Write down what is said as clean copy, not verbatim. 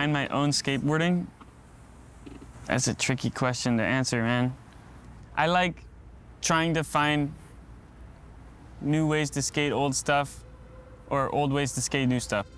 find my own skateboarding? That's a tricky question to answer, man. I like trying to find new ways to skate old stuff or old ways to skate new stuff.